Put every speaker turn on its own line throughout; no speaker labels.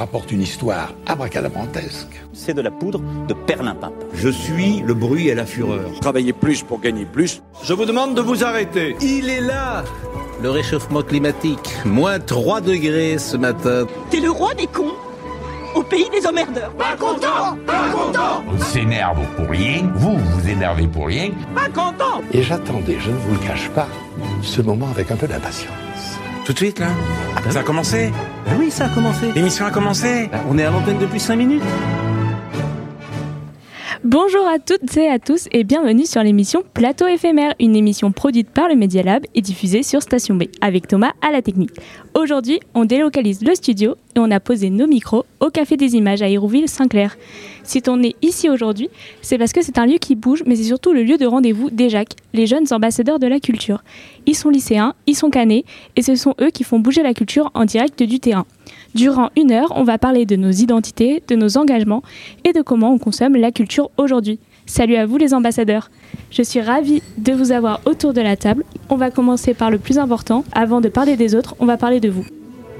rapporte une histoire abracadabrantesque.
C'est de la poudre de perlimpinpin.
Je suis le bruit et la fureur.
Travailler plus pour gagner plus. Je vous demande de vous arrêter.
Il est là, le réchauffement climatique. Moins 3 degrés ce matin.
T'es le roi des cons au pays des emmerdeurs.
Pas content, pas content.
On s'énerve pour rien, vous vous énervez pour rien.
Pas content.
Et j'attendais, je ne vous le cache pas, ce moment avec un peu d'impatience.
Tout de suite, là Ça a commencé
Oui, ça a commencé.
L'émission a commencé.
On est à l'antenne depuis 5 minutes.
Bonjour à toutes et à tous et bienvenue sur l'émission Plateau éphémère, une émission produite par le Media Lab et diffusée sur Station B avec Thomas à la technique. Aujourd'hui, on délocalise le studio et on a posé nos micros au Café des Images à Hérouville-Saint-Clair. Si on est ici aujourd'hui, c'est parce que c'est un lieu qui bouge, mais c'est surtout le lieu de rendez-vous des JAC, les jeunes ambassadeurs de la culture. Ils sont lycéens, ils sont canés et ce sont eux qui font bouger la culture en direct du terrain. Durant 1 heure, on va parler de nos identités, de nos engagements et de comment on consomme la culture aujourd'hui. Salut à vous les ambassadeurs. Je suis ravie de vous avoir autour de la table. On va commencer par le plus important. Avant de parler des autres, on va parler de vous.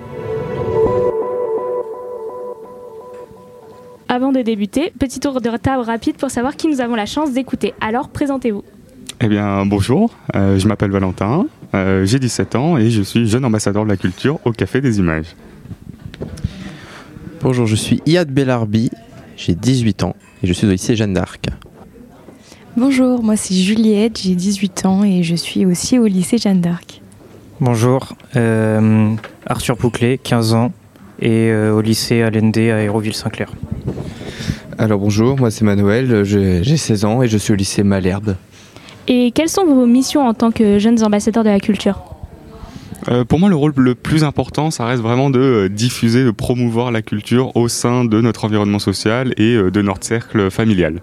Avant de débuter, petit tour de table rapide pour savoir qui nous avons la chance d'écouter. Alors, présentez-vous.
Eh bien, bonjour, je m'appelle Valentin, j'ai 17 ans et je suis jeune ambassadeur de la culture au Café des Images.
Bonjour, je suis Iyad Belarbi, j'ai 18 ans et je suis au lycée Jeanne d'Arc.
Bonjour, moi c'est Juliette, j'ai 18 ans et je suis aussi au lycée Jeanne d'Arc.
Bonjour, Arthur Pouclet, 15 ans et au lycée Allende à Hérouville-Saint-Clair.
Alors bonjour, moi c'est Manuel, j'ai 16 ans et je suis au lycée Malherbe.
Et quelles sont vos missions en tant que jeunes ambassadeurs de la culture ?
Pour moi, le rôle le plus important, ça reste vraiment de diffuser, de promouvoir la culture au sein de notre environnement social et de notre cercle familial.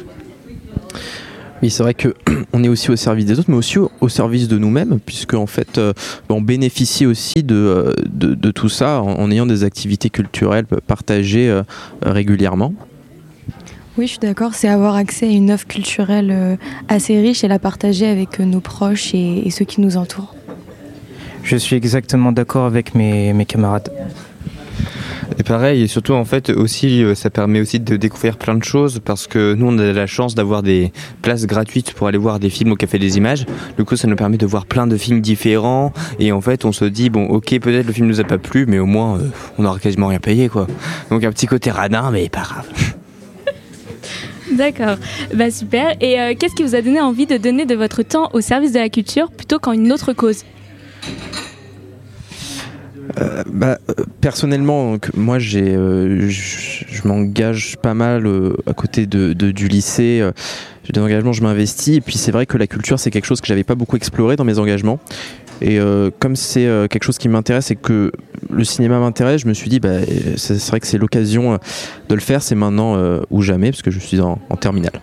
Oui, c'est vrai qu'on est aussi au service des autres, mais aussi au service de nous-mêmes, puisque en fait, on bénéficie aussi de tout ça en ayant des activités culturelles partagées régulièrement.
Oui, je suis d'accord, c'est avoir accès à une offre culturelle assez riche et la partager avec nos proches et ceux qui nous entourent.
Je suis exactement d'accord avec mes camarades.
Et pareil, et surtout en fait aussi, ça permet aussi de découvrir plein de choses parce que nous on a la chance d'avoir des places gratuites pour aller voir des films au Café des Images. Du coup ça nous permet de voir plein de films différents et en fait on se dit bon ok peut-être le film nous a pas plu mais au moins on n'aura quasiment rien payé quoi. Donc un petit côté radin mais pas grave.
D'accord, bah super. Et qu'est-ce qui vous a donné envie de donner de votre temps au service de la culture plutôt qu'en une autre cause ?
Personnellement, moi je m'engage pas mal à côté du lycée. J'ai des engagements, je m'investis. Et puis c'est vrai que la culture, c'est quelque chose que j'avais pas beaucoup exploré dans mes engagements. Et comme c'est quelque chose qui m'intéresse et que le cinéma m'intéresse, je me suis dit c'est vrai que c'est l'occasion de le faire, c'est maintenant ou jamais, parce que je suis en terminale.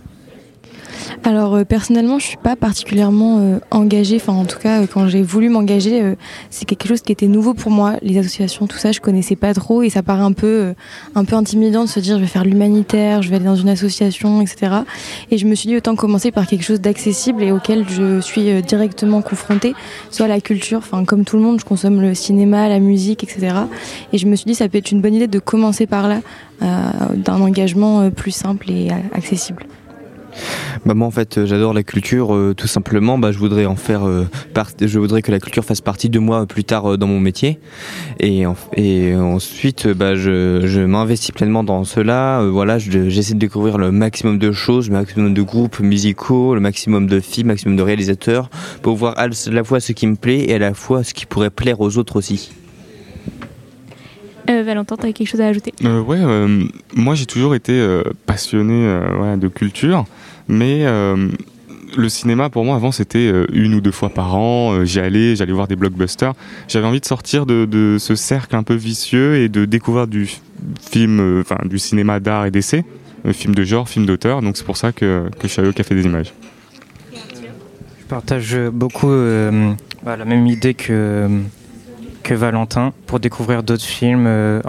Alors personnellement, je suis pas particulièrement engagée, enfin en tout cas quand j'ai voulu m'engager, c'est quelque chose qui était nouveau pour moi, les associations, tout ça, je connaissais pas trop et ça paraît un peu intimidant de se dire je vais faire l'humanitaire, je vais aller dans une association, etc. Et je me suis dit autant commencer par quelque chose d'accessible et auquel je suis directement confrontée, soit la culture, enfin comme tout le monde, je consomme le cinéma, la musique, etc. Et je me suis dit ça peut être une bonne idée de commencer par là, d'un engagement plus simple et accessible.
Moi en fait j'adore la culture tout simplement, je voudrais en faire je voudrais que la culture fasse partie de moi plus tard dans mon métier et ensuite je m'investis pleinement dans cela, j'essaie de découvrir le maximum de choses, le maximum de groupes musicaux, le maximum de films, le maximum de réalisateurs pour voir à la fois ce qui me plaît et à la fois ce qui pourrait plaire aux autres aussi.
Valentin, tu as quelque chose à ajouter ?
Moi j'ai toujours été passionné de culture, mais le cinéma pour moi avant c'était 1 ou 2 fois par an, j'allais voir des blockbusters. J'avais envie de sortir de ce cercle un peu vicieux et de découvrir du film, du cinéma d'art et d'essai, film de genre, film d'auteur, donc c'est pour ça que je suis allé au Café des Images.
Je partage beaucoup la même idée que Valentin pour découvrir d'autres films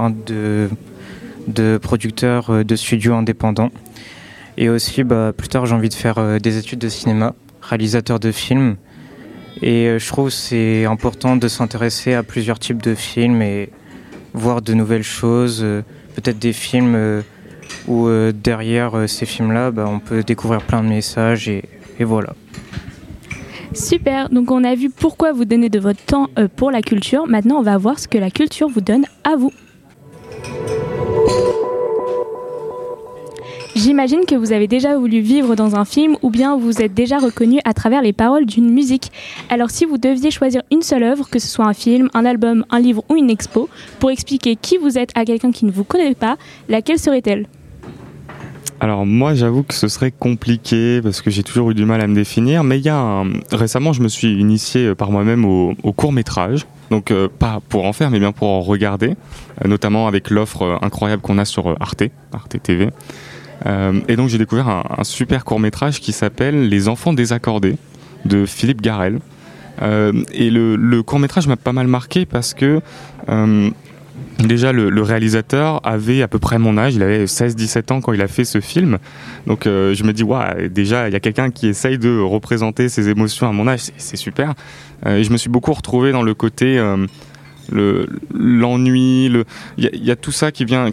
de producteurs de studios indépendants. Et aussi, plus tard, j'ai envie de faire des études de cinéma, réalisateur de films. Et je trouve que c'est important de s'intéresser à plusieurs types de films et voir de nouvelles choses, peut-être des films où derrière ces films-là, on peut découvrir plein de messages et voilà.
Super, donc on a vu pourquoi vous donnez de votre temps pour la culture. Maintenant, on va voir ce que la culture vous donne à vous. J'imagine que vous avez déjà voulu vivre dans un film ou bien vous êtes déjà reconnu à travers les paroles d'une musique. Alors si vous deviez choisir une seule œuvre, que ce soit un film, un album, un livre ou une expo, pour expliquer qui vous êtes à quelqu'un qui ne vous connaît pas, laquelle serait-elle ?
Alors moi j'avoue que ce serait compliqué parce que j'ai toujours eu du mal à me définir, mais récemment je me suis initié par moi-même au court-métrage, donc pas pour en faire mais bien pour en regarder, notamment avec l'offre incroyable qu'on a sur Arte TV. Et donc j'ai découvert un super court-métrage qui s'appelle Les Enfants désaccordés de Philippe Garrel. Et le court-métrage m'a pas mal marqué parce que déjà le réalisateur avait à peu près mon âge, il avait 16-17 ans quand il a fait ce film. Donc je me dis waouh, déjà il y a quelqu'un qui essaye de représenter ses émotions à mon âge, c'est super. Et je me suis beaucoup retrouvé dans le côté l'ennui, il y a tout ça qui vient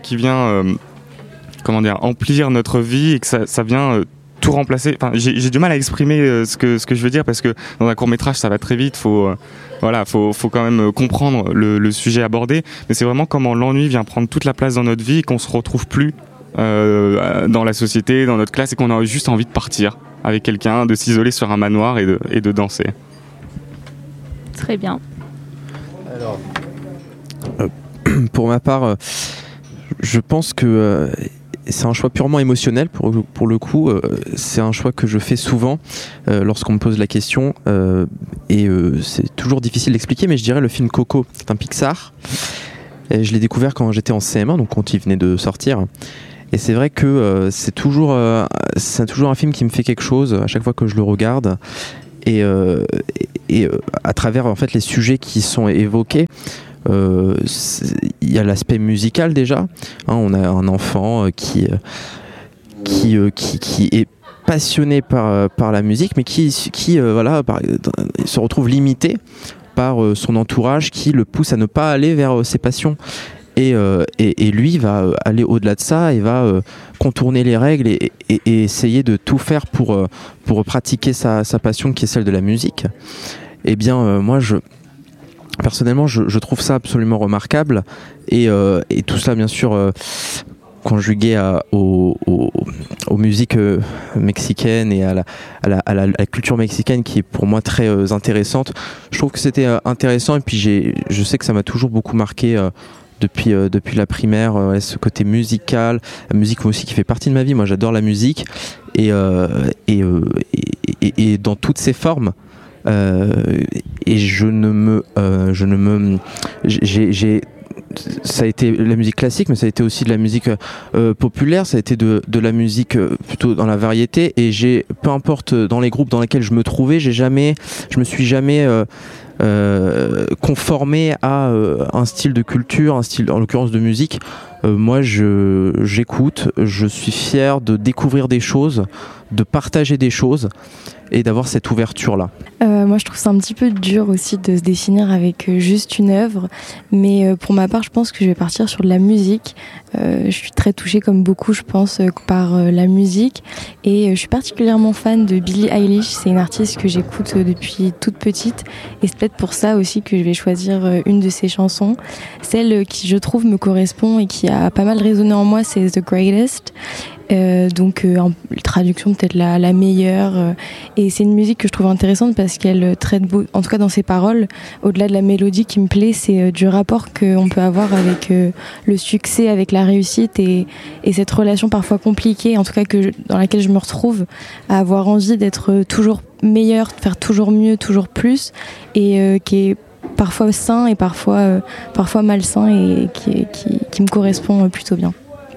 emplir notre vie et que ça vient tout remplacer. Enfin, j'ai du mal à exprimer ce que je veux dire parce que dans un court-métrage ça va très vite, faut quand même comprendre le sujet abordé, mais c'est vraiment comment l'ennui vient prendre toute la place dans notre vie et qu'on se retrouve plus dans la société, dans notre classe et qu'on a juste envie de partir avec quelqu'un, de s'isoler sur un manoir et de danser.
Très bien.
Alors, pour ma part, je pense que c'est un choix purement émotionnel pour le coup. C'est un choix que je fais souvent lorsqu'on me pose la question et c'est toujours difficile d'expliquer, mais je dirais le film Coco, c'est un Pixar. Et je l'ai découvert quand j'étais en CM1, donc quand il venait de sortir. Et c'est vrai que c'est toujours un film qui me fait quelque chose à chaque fois que je le regarde. Et à travers en fait les sujets qui sont évoqués, il y a l'aspect musical déjà, on a un enfant qui est passionné par la musique mais qui se retrouve limité par son entourage qui le pousse à ne pas aller vers ses passions et lui va aller au-delà de ça et va contourner les règles et essayer de tout faire pour pratiquer sa passion qui est celle de la musique. Et bien moi personnellement, je trouve ça absolument remarquable et tout ça, bien sûr, conjugué aux musiques mexicaines et à la culture mexicaine qui est pour moi très intéressante. Je trouve que c'était intéressant et puis je sais que ça m'a toujours beaucoup marqué depuis la primaire, ce côté musical, la musique aussi qui fait partie de ma vie. Moi, j'adore la musique et dans toutes ses formes. Et ça a été la musique classique, mais ça a été aussi de la musique populaire, ça a été de la musique plutôt dans la variété. Et peu importe dans les groupes dans lesquels je me trouvais, je me suis jamais conformé à un style de culture, un style en l'occurrence de musique. Moi, j'écoute, je suis fier de découvrir des choses, de partager des choses et d'avoir cette ouverture-là.
Moi, je trouve ça un petit peu dur aussi de se définir avec juste une œuvre, mais pour ma part, je pense que je vais partir sur de la musique. Je suis très touchée, comme beaucoup, je pense, par la musique, et je suis particulièrement fan de Billie Eilish. C'est une artiste que j'écoute depuis toute petite, et c'est peut-être pour ça aussi que je vais choisir une de ses chansons. Celle qui, je trouve, me correspond et qui a pas mal résonné en moi, c'est The Greatest. Donc traduction peut-être la meilleure, et c'est une musique que je trouve intéressante parce qu'elle traite en tout cas dans ses paroles, au-delà de la mélodie qui me plaît, c'est du rapport qu'on peut avoir avec le succès, avec la réussite et cette relation parfois compliquée, en tout cas dans laquelle je me retrouve, à avoir envie d'être toujours meilleur, de faire toujours mieux, toujours plus, et qui est parfois sain et parfois malsain, et qui me correspond plutôt bien.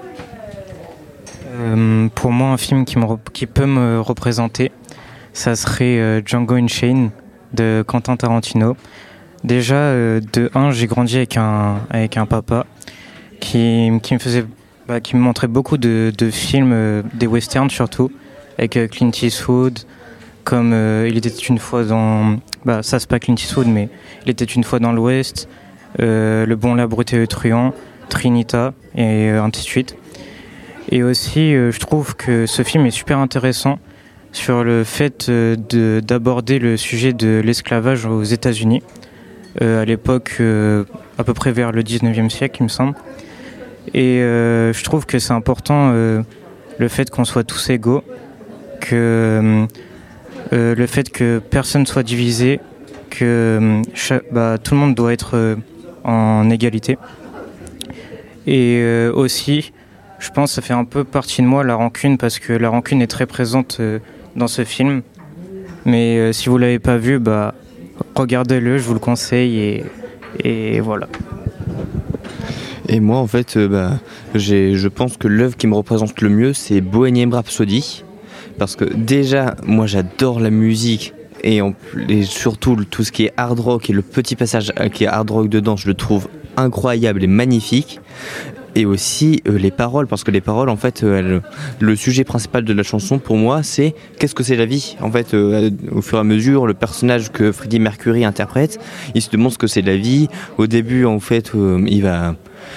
Pour moi, un film qui peut me représenter, ça serait Django Unchained de Quentin Tarantino. Déjà, de 1, j'ai grandi avec un papa qui me montrait beaucoup de films, des westerns surtout, avec Clint Eastwood, comme Il était une fois dans... ça c'est pas Clint Eastwood, mais Il était une fois dans l'Ouest, Le Bon, la Brute et le Truand, Trinita et ainsi de suite. Et aussi, je trouve que ce film est super intéressant sur le fait d'aborder le sujet de l'esclavage aux États-Unis, à l'époque, à peu près vers le 19e siècle, il me semble. Et je trouve que c'est important le fait qu'on soit tous égaux, que le fait que personne soit divisé, que tout le monde doit être en égalité. Et aussi, je pense que ça fait un peu partie de moi, la rancune, parce que la rancune est très présente dans ce film. Mais si vous ne l'avez pas vu, regardez-le, je vous le conseille, et voilà.
Et moi, en fait, je pense que l'œuvre qui me représente le mieux, c'est Bohemian Rhapsody. Parce que déjà, moi, j'adore la musique. Et surtout, tout ce qui est hard rock et le petit passage qui est hard rock dedans, je le trouve incroyable et magnifique. Et aussi les paroles, parce que les paroles, en fait, le sujet principal de la chanson, pour moi, c'est qu'est-ce que c'est la vie. En fait, au fur et à mesure, le personnage que Freddie Mercury interprète, il se demande ce que c'est la vie. Au début, en fait, il va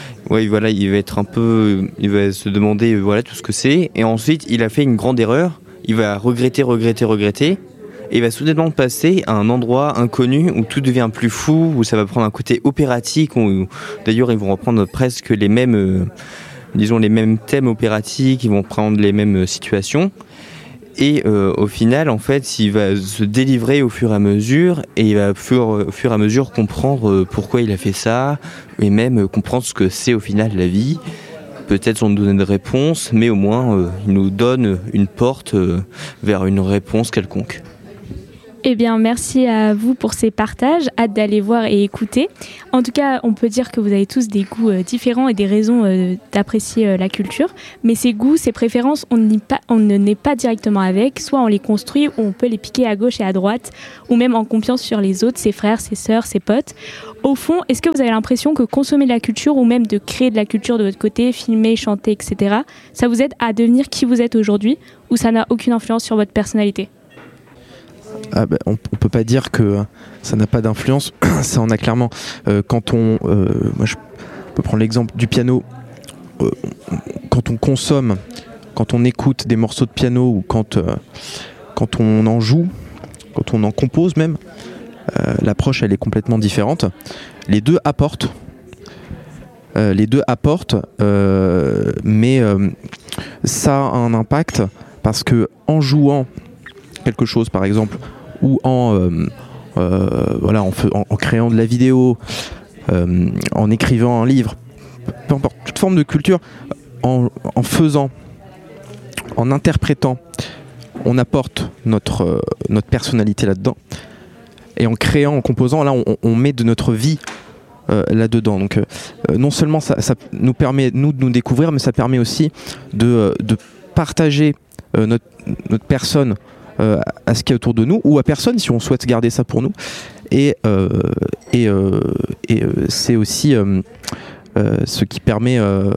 se demander tout ce que c'est. Et ensuite, il a fait une grande erreur. Il va regretter. Et il va soudainement passer à un endroit inconnu où tout devient plus fou, où ça va prendre un côté opératique, où d'ailleurs ils vont reprendre presque les mêmes thèmes opératiques, ils vont prendre les mêmes situations. Et au final, en fait, il va se délivrer au fur et à mesure, et il va au fur et à mesure comprendre pourquoi il a fait ça, et même comprendre ce que c'est au final la vie. Peut-être sans nous donner de réponse, mais au moins il nous donne une porte vers une réponse quelconque.
Eh bien, merci à vous pour ces partages. Hâte d'aller voir et écouter. En tout cas, on peut dire que vous avez tous des goûts différents et des raisons d'apprécier la culture. Mais ces goûts, ces préférences, on ne naît pas directement avec. Soit on les construit ou on peut les piquer à gauche et à droite, ou même en confiance sur les autres, ses frères, ses sœurs, ses potes. Au fond, est-ce que vous avez l'impression que consommer de la culture ou même de créer de la culture de votre côté, filmer, chanter, etc., ça vous aide à devenir qui vous êtes aujourd'hui, ou ça n'a aucune influence sur votre personnalité ?
On peut pas dire que ça n'a pas d'influence, ça en a clairement. Moi je peux prendre l'exemple du piano. Quand on consomme, quand on écoute des morceaux de piano ou quand on en joue, quand on en compose même, l'approche elle est complètement différente. Les deux apportent, mais ça a un impact parce que en jouant quelque chose par exemple ou en créant de la vidéo, en écrivant un livre, peu importe, toute forme de culture, en faisant, en interprétant, on apporte notre personnalité là-dedans, et en créant, en composant, là on met de notre vie là-dedans. Donc non seulement ça nous permet de nous découvrir, mais ça permet aussi de partager notre personne à ce qu'il y a autour de nous, ou à personne si on souhaite garder ça pour nous. Et c'est aussi ce qui permet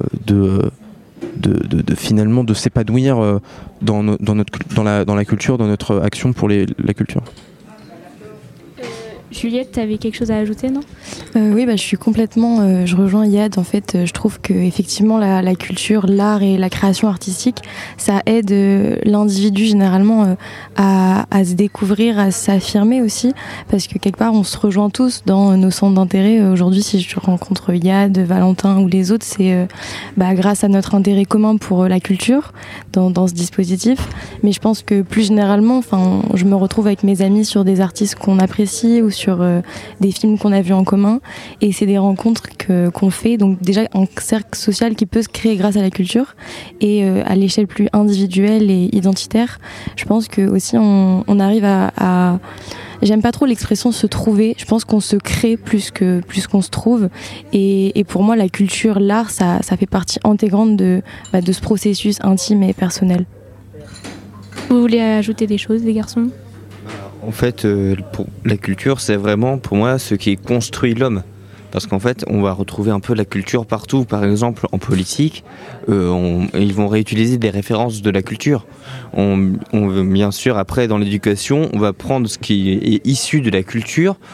de finalement de s'épanouir dans la culture, dans notre action pour la culture.
Juliette, tu avais quelque chose à ajouter, non ?
Oui, je suis complètement... je rejoins Yad, en fait. Je trouve qu'effectivement, la culture, l'art et la création artistique, ça aide l'individu généralement à se découvrir, à s'affirmer aussi, parce que quelque part, on se rejoint tous dans nos centres d'intérêt. Aujourd'hui, si je rencontre Yad, Valentin ou les autres, c'est grâce à notre intérêt commun pour la culture dans ce dispositif. Mais je pense que plus généralement, je me retrouve avec mes amis sur des artistes qu'on apprécie ou sur des films qu'on a vus en commun, et c'est des rencontres qu'on fait, donc déjà un cercle social qui peut se créer grâce à la culture, et à l'échelle plus individuelle et identitaire, je pense que aussi on arrive à j'aime pas trop l'expression se trouver, je pense qu'on se crée plus qu'on se trouve, et pour moi la culture, l'art, ça fait partie intégrante de ce processus intime et personnel.
Vous voulez ajouter des choses, les garçons ?
En fait, pour la culture, c'est vraiment pour moi ce qui construit l'homme. Parce qu'en fait, on va retrouver un peu la culture partout. Par exemple, en politique, ils vont réutiliser des références de la culture. Bien sûr, après, dans l'éducation, on va prendre ce qui est issu de la culture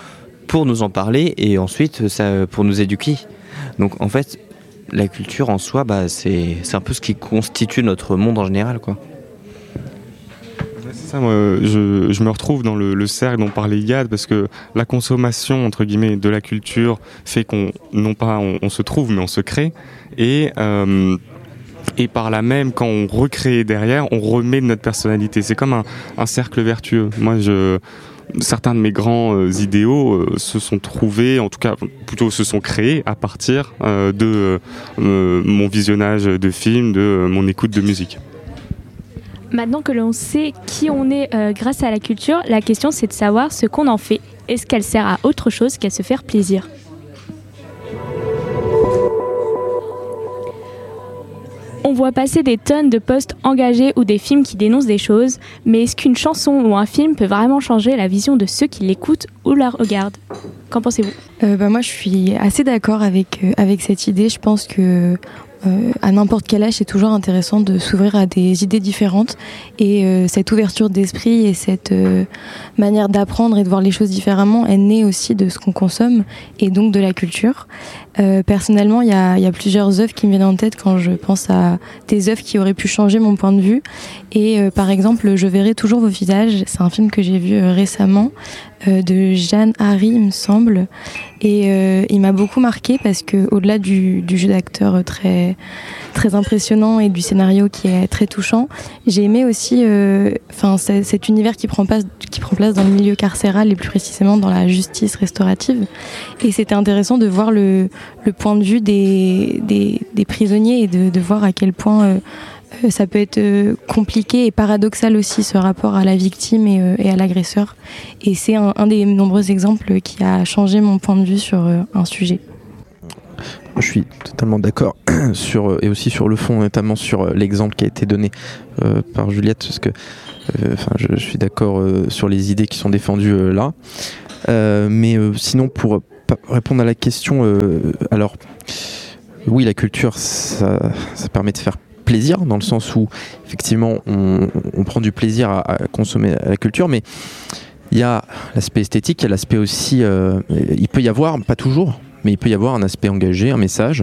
pour nous en parler et ensuite pour nous éduquer. Donc en fait, la culture en soi, c'est un peu ce qui constitue notre monde en général, quoi.
C'est ça, moi, je me retrouve dans le cercle dont parlait Yad, parce que la consommation, entre guillemets, de la culture fait qu'on, non pas on se trouve, mais on se crée. Et par là même, quand on recrée derrière, on remet de notre personnalité. C'est comme un cercle vertueux. Moi, certains de mes grands idéaux se sont trouvés, en tout cas plutôt se sont créés à partir de mon visionnage de films, de mon écoute de musique.
Maintenant que l'on sait qui on est grâce à la culture, la question c'est de savoir ce qu'on en fait. Est-ce qu'elle sert à autre chose qu'à se faire plaisir ? On voit passer des tonnes de posts engagés ou des films qui dénoncent des choses, mais est-ce qu'une chanson ou un film peut vraiment changer la vision de ceux qui l'écoutent ou la regardent ? Qu'en pensez-vous ?
Moi, je suis assez d'accord avec cette idée. Je pense que à n'importe quel âge, c'est toujours intéressant de s'ouvrir à des idées différentes. Et cette ouverture d'esprit et cette manière d'apprendre et de voir les choses différemment est née aussi de ce qu'on consomme et donc de la culture. Personnellement, il y a plusieurs œuvres qui me viennent en tête quand je pense à des œuvres qui auraient pu changer mon point de vue. Et par exemple, Je verrai toujours vos visages. C'est un film que j'ai vu récemment de Jeanne Harry, il me semble. Et il m'a beaucoup marqué parce que au-delà du jeu d'acteur très très impressionnant et du scénario qui est très touchant, j'ai aimé aussi cet univers qui prend place dans le milieu carcéral et plus précisément dans la justice restaurative. Et c'était intéressant de voir le point de vue des prisonniers et de voir à quel point ça peut être compliqué et paradoxal aussi, ce rapport à la victime et à l'agresseur. Et c'est un des nombreux exemples qui a changé mon point de vue sur un sujet.
Je suis totalement d'accord et aussi sur le fond, notamment sur l'exemple qui a été donné par Juliette, parce que je suis d'accord sur les idées qui sont défendues là. Mais sinon, pour répondre à la question, alors oui, la culture, ça permet de faire plaisir, dans le sens où effectivement on prend du plaisir à consommer la culture, mais il y a l'aspect esthétique, il y a l'aspect aussi, il peut y avoir, pas toujours, mais il peut y avoir un aspect engagé, un message.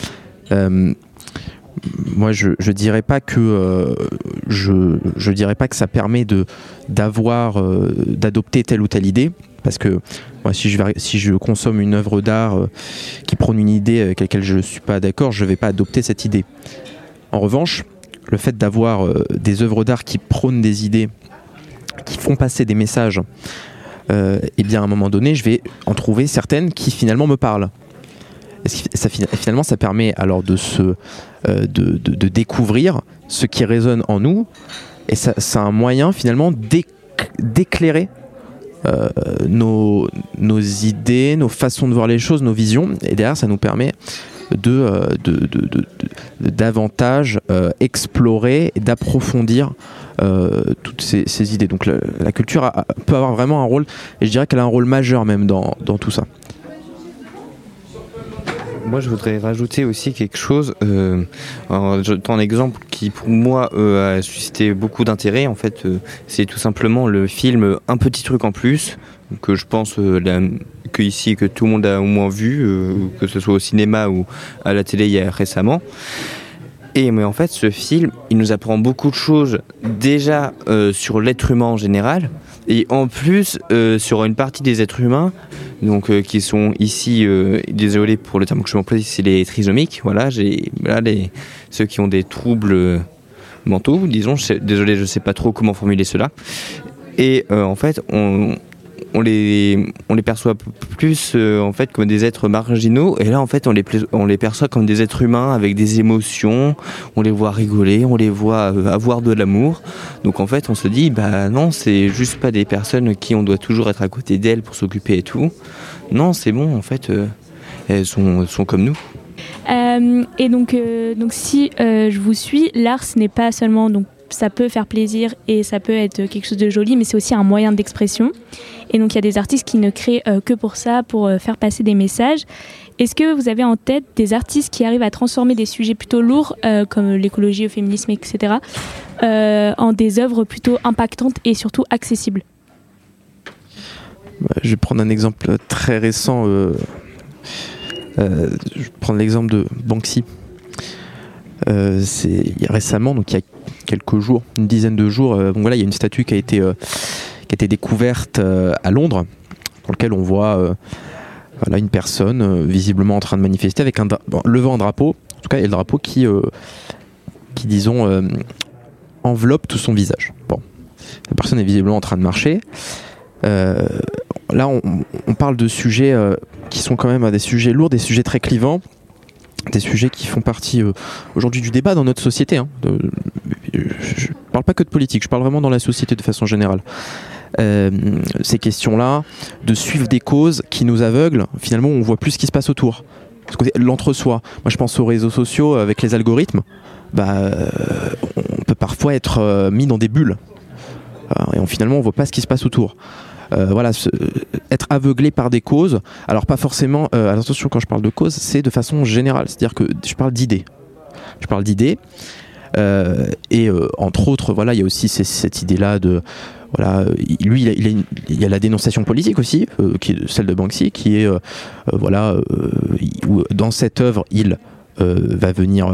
Moi je dirais pas que je dirais pas que ça permet d'adopter telle ou telle idée, parce que moi, si je consomme une œuvre d'art qui prône une idée avec laquelle je suis pas d'accord, je vais pas adopter cette idée. En revanche, le fait d'avoir des œuvres d'art qui prônent des idées, qui font passer des messages, et bien à un moment donné, je vais en trouver certaines qui finalement me parlent. Finalement, ça permet alors de découvrir ce qui résonne en nous, et c'est un moyen finalement d'éclairer nos idées, nos façons de voir les choses, nos visions, et derrière, ça nous permet de davantage explorer et d'approfondir toutes ces idées. Donc la culture peut avoir vraiment un rôle, et je dirais qu'elle a un rôle majeur même dans tout ça.
Moi, je voudrais rajouter aussi quelque chose. Je prends un exemple qui, pour moi, a suscité beaucoup d'intérêt. En fait, c'est tout simplement le film Un petit truc en plus, que je pense que tout le monde a au moins vu, que ce soit au cinéma ou à la télé récemment. Mais en fait, ce film, il nous apprend beaucoup de choses déjà sur l'être humain en général, et en plus sur une partie des êtres humains, donc qui sont ici, désolé pour le terme que je m'emploie, c'est les trisomiques. Voilà, ceux qui ont des troubles mentaux, disons. Désolé, je sais pas trop comment formuler cela. Et en fait, on les perçoit plus en fait comme des êtres marginaux, et là en fait on les perçoit comme des êtres humains avec des émotions. On les voit rigoler, on les voit avoir de l'amour. Donc en fait on se dit non, c'est juste pas des personnes qui on doit toujours être à côté d'elles pour s'occuper et tout. Non, c'est bon, en fait elles sont comme nous.
Et donc si je vous suis, l'art ce n'est pas seulement, donc ça peut faire plaisir et ça peut être quelque chose de joli, mais c'est aussi un moyen d'expression. Et donc il y a des artistes qui ne créent que pour ça, pour faire passer des messages. Est-ce que vous avez en tête des artistes qui arrivent à transformer des sujets plutôt lourds, comme l'écologie, le féminisme, etc., en des œuvres plutôt impactantes et surtout accessibles ?
Je vais prendre un exemple très récent. Je vais prendre l'exemple de Banksy. Récemment, donc il y a quelques jours, une dizaine de jours, il y a une statue qui a été découverte à Londres, dans laquelle on voit une personne visiblement en train de manifester avec levant un drapeau, en tout cas, et le drapeau qui disons, enveloppe tout son visage. Bon, la personne est visiblement en train de marcher. Là, on parle de sujets qui sont quand même des sujets lourds, des sujets très clivants, des sujets qui font partie aujourd'hui du débat dans notre société. Je ne parle pas que de politique, je parle vraiment dans la société de façon générale. Ces questions-là, de suivre des causes qui nous aveuglent, finalement on voit plus ce qui se passe autour. L'entre-soi. Moi je pense aux réseaux sociaux avec les algorithmes, on peut parfois être mis dans des bulles. Et finalement on voit pas ce qui se passe autour. Être aveuglé par des causes, alors pas forcément, attention quand je parle de causes, c'est de façon générale, c'est-à-dire que je parle d'idées. Et entre autres, il y a aussi cette idée-là de... lui, il y a la dénonciation politique aussi, qui est celle de Banksy, qui est, où dans cette œuvre, il va venir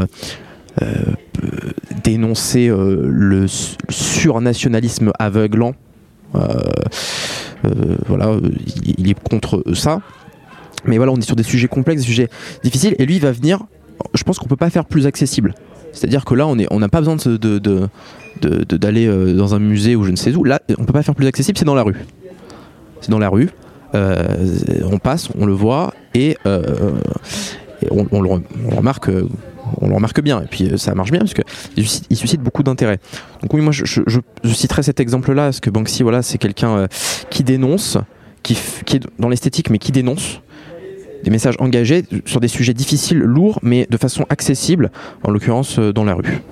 dénoncer le surnationalisme aveuglant. Il est contre ça. Mais on est sur des sujets complexes, des sujets difficiles, et lui, il va venir... Je pense qu'on peut pas faire plus accessible. C'est-à-dire que là, on n'a pas besoin d'aller dans un musée ou je ne sais où. Là, on peut pas faire plus accessible, c'est dans la rue. On passe, on le voit et on le remarque. On le remarque bien, et puis ça marche bien parce qu'il suscite beaucoup d'intérêt. Donc oui, moi je citerai cet exemple-là, parce que Banksy, c'est quelqu'un qui dénonce, qui est dans l'esthétique, mais qui dénonce des messages engagés sur des sujets difficiles, lourds, mais de façon accessible, en l'occurrence dans la rue.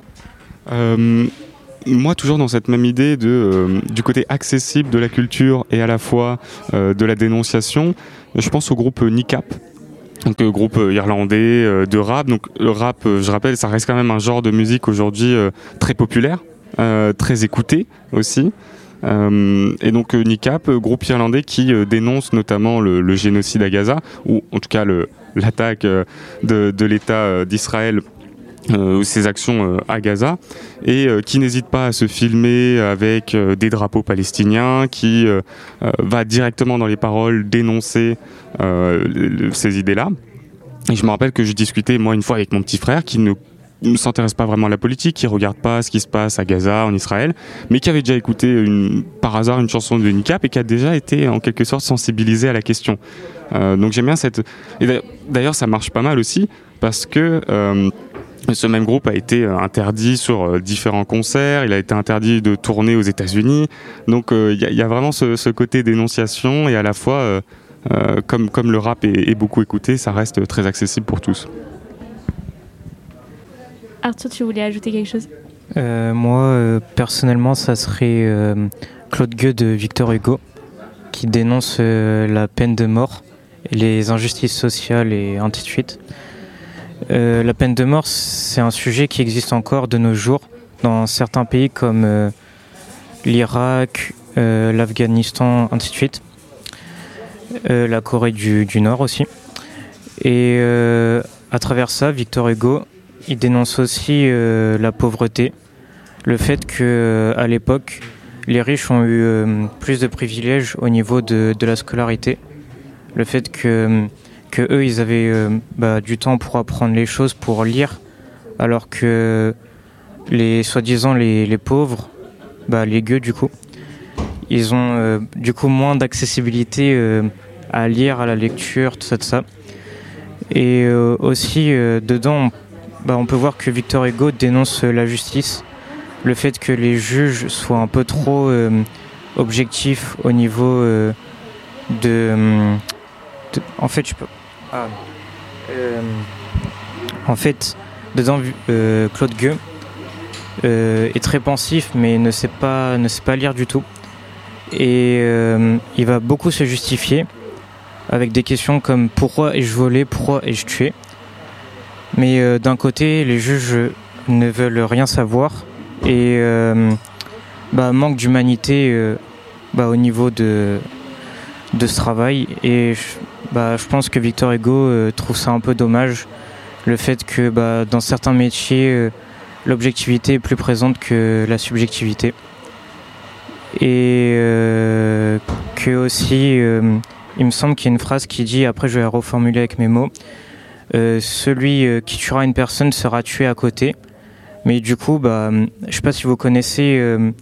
Moi, toujours dans cette même idée du côté accessible de la culture et à la fois de la dénonciation, je pense au groupe NICAP. Donc groupe irlandais de rap. Donc le rap, je rappelle, ça reste quand même un genre de musique aujourd'hui très populaire, très écouté aussi. Et donc NICAP, groupe irlandais qui dénonce notamment le génocide à Gaza, ou en tout cas l'attaque de l'État d'Israël, ses actions à Gaza, et qui n'hésite pas à se filmer avec des drapeaux palestiniens, qui va directement dans les paroles dénoncer ces idées-là. Et je me rappelle que je discutais moi une fois avec mon petit frère qui ne s'intéresse pas vraiment à la politique, qui regarde pas ce qui se passe à Gaza, en Israël, mais qui avait déjà écouté par hasard une chanson de NICAP et qui a déjà été en quelque sorte sensibilisé à la question. Donc j'aime bien cette... Et d'ailleurs ça marche pas mal aussi parce que ce même groupe a été interdit sur différents concerts, il a été interdit de tourner aux États-Unis. Donc il y a vraiment ce côté dénonciation et à la fois, comme le rap est beaucoup écouté, ça reste très accessible pour tous.
Arthur, tu voulais ajouter quelque chose ?
Moi, personnellement, ça serait Claude Gueux de Victor Hugo, qui dénonce la peine de mort, et les injustices sociales et ainsi de suite. La peine de mort, c'est un sujet qui existe encore de nos jours dans certains pays comme l'Irak, l'Afghanistan, ainsi de suite. La Corée du Nord aussi. Et à travers ça, Victor Hugo, il dénonce aussi la pauvreté, le fait qu'à l'époque, les riches ont eu plus de privilèges au niveau de la scolarité, le fait que eux, ils avaient du temps pour apprendre les choses, pour lire, alors que soi-disant les pauvres, les gueux du coup, ils ont du coup moins d'accessibilité à lire, à la lecture, tout ça. Et aussi, dedans, on peut voir que Victor Hugo dénonce la justice, le fait que les juges soient un peu trop objectifs au niveau en fait, dedans, Claude Gueux est très pensif, mais ne sait pas lire du tout. Et il va beaucoup se justifier avec des questions comme pourquoi ai-je volé, pourquoi ai-je tué. Mais d'un côté, les juges ne veulent rien savoir et manque d'humanité au niveau de de ce travail. Et je pense que Victor Hugo trouve ça un peu dommage, le fait que dans certains métiers, l'objectivité est plus présente que la subjectivité. Et que aussi, il me semble qu'il y a une phrase qui dit, après je vais la reformuler avec mes mots, celui qui tuera une personne sera tué à côté. Mais du coup, je sais pas si vous connaissez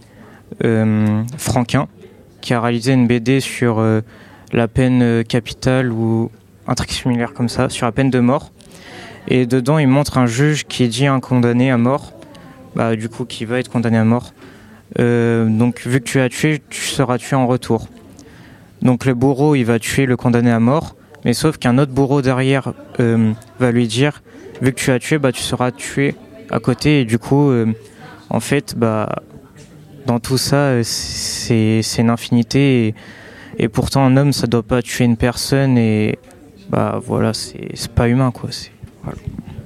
Franquin, qui a réalisé une BD sur la peine capitale ou un truc similaire comme ça, sur la peine de mort. Et dedans, il montre un juge qui dit à un condamné à mort, du coup, qui va être condamné à mort. Donc, vu que tu as tué, tu seras tué en retour. Donc, le bourreau, il va tuer le condamné à mort, mais sauf qu'un autre bourreau derrière va lui dire, vu que tu as tué, tu seras tué à côté. Et du coup, en fait, dans tout ça, c'est une infinité. Et pourtant, un homme, ça doit pas tuer une personne. Et voilà, c'est pas humain, quoi. Voilà.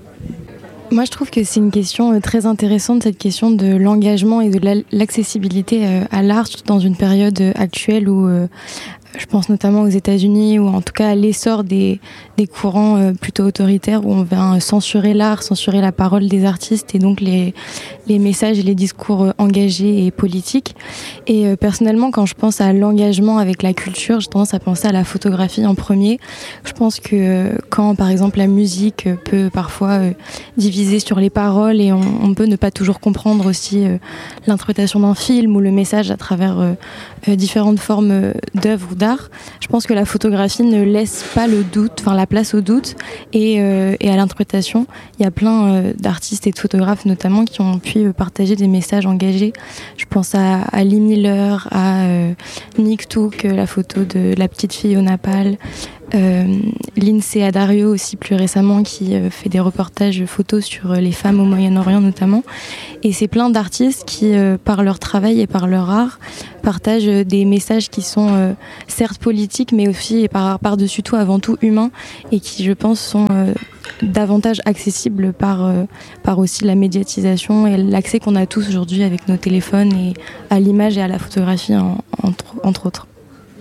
Moi, je trouve que c'est une question très intéressante, cette question de l'engagement et de l'accessibilité à l'art dans une période actuelle où je pense notamment aux États-Unis, ou en tout cas à l'essor des courants plutôt autoritaires où on vient censurer l'art, censurer la parole des artistes et donc les messages et les discours engagés et politiques. Et personnellement, quand je pense à l'engagement avec la culture, j'ai tendance à penser à la photographie en premier. Je pense que quand, par exemple, la musique peut parfois diviser sur les paroles et on peut ne pas toujours comprendre aussi l'interprétation d'un film ou le message à travers différentes formes d'œuvres ou d'art, je pense que la photographie ne laisse pas le doute, la place au doute et à l'interprétation. Il y a plein d'artistes et de photographes notamment qui ont pu partager des messages engagés. Je pense à Lee Miller, à Nick Took, la photo de la petite fille au Népal, Lindsay Addario aussi plus récemment qui fait des reportages photos sur les femmes au Moyen-Orient notamment. Et c'est plein d'artistes qui, par leur travail et par leur art, partagent des messages qui sont certes politiques mais aussi et par-dessus tout avant tout humains et qui je pense sont davantage accessibles par aussi la médiatisation et l'accès qu'on a tous aujourd'hui avec nos téléphones et à l'image et à la photographie entre autres.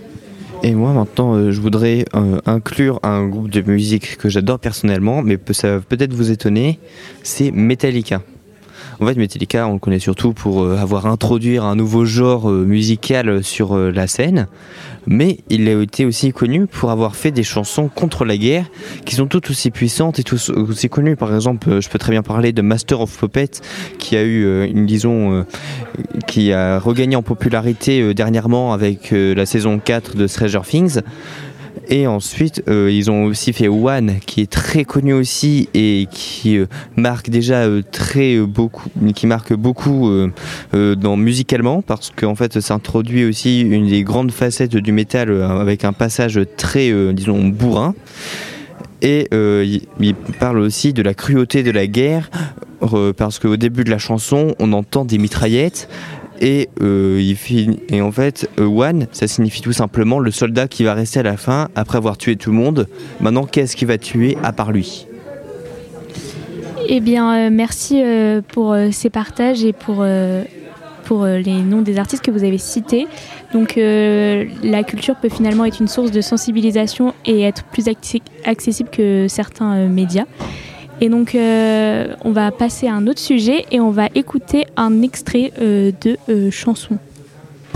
Et moi maintenant je voudrais inclure un groupe de musique que j'adore personnellement, mais ça va peut-être vous étonner, c'est Metallica. En fait, Metallica, on le connaît surtout pour avoir introduit un nouveau genre musical sur la scène, mais il a été aussi connu pour avoir fait des chansons contre la guerre qui sont toutes aussi puissantes et toutes aussi connues. Par exemple, je peux très bien parler de Master of Puppets qui a eu qui a regagné en popularité dernièrement avec la saison 4 de Stranger Things. Et ensuite, ils ont aussi fait One, qui est très connu aussi et qui marque déjà beaucoup musicalement, parce qu'en fait, ça introduit aussi une des grandes facettes du métal avec un passage très, bourrin. Et il parle aussi de la cruauté de la guerre, parce qu'au début de la chanson, on entend des mitraillettes. Et en fait, One, ça signifie tout simplement le soldat qui va rester à la fin après avoir tué tout le monde. Maintenant, qu'est-ce qu'il va tuer à part lui ?
Eh bien, merci pour ces partages et pour les noms des artistes que vous avez cités. Donc, la culture peut finalement être une source de sensibilisation et être plus accessible que certains médias. Et donc, on va passer à un autre sujet et on va écouter un extrait de chanson.